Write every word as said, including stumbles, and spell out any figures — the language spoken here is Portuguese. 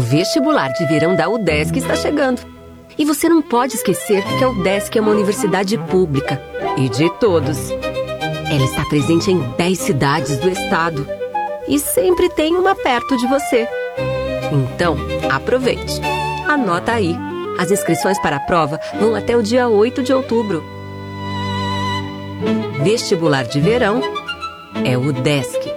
Vestibular de verão da UDESC está chegando. E você não pode esquecer que a UDESC é uma universidade pública e de todos. Ela está presente em dez cidades do estado e sempre tem uma perto de você. Então, aproveite. Anota aí. As inscrições para a prova vão até o dia oito de outubro. Vestibular de verão é UDESC.